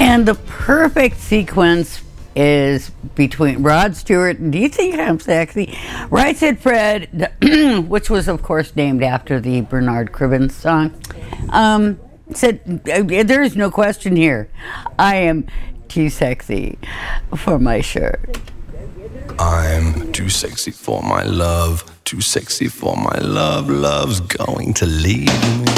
And the perfect sequence is between Rod Stewart and Do You Think I'm Sexy? Right Said Fred, which was, of course, named after the Bernard Cribbins song, said, there is no question here. I am too sexy for my shirt. I'm too sexy for my love, too sexy for my love, love's going to leave me.